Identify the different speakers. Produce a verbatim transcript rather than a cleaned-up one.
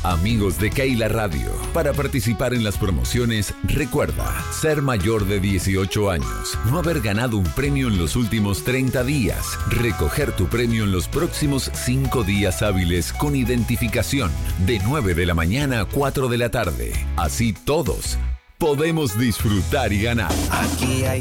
Speaker 1: Amigos de Keila Radio, para participar en las promociones, recuerda ser mayor de dieciocho años, no haber ganado un premio en los últimos treinta días, recoger tu premio en los próximos cinco días hábiles con identificación, de nueve de la mañana a cuatro de la tarde. Así todos podemos disfrutar y ganar.
Speaker 2: Aquí hay